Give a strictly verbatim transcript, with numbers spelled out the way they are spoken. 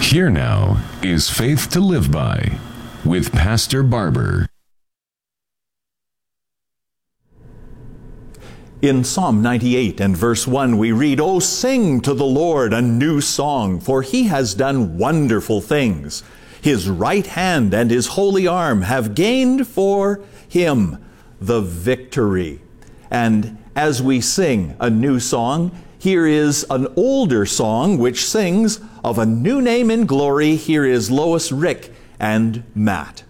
Here now is Faith to Live By with Pastor Barber. In Psalm ninety-eight and verse one we read, "O sing to the Lord a new song, for he has done wonderful things. His right hand and his holy arm have gained for him the victory." And as we sing a new song, here is an older song which sings of a new name in glory. Here is Lois, Rick, and Matt.